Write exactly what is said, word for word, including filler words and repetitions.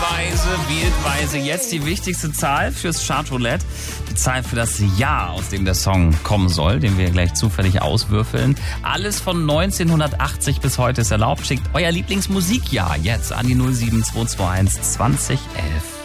weise, wählt weise. Jetzt die wichtigste Zahl fürs Chartroulette. Die Zahl für das Jahr, aus dem der Song kommen soll, den wir gleich zufällig auswürfeln. Alles von neunzehnhundertachtzig bis heute ist erlaubt. Schickt euer Lieblingsmusikjahr jetzt an die null sieben zwei zwei eins zwanzig elf.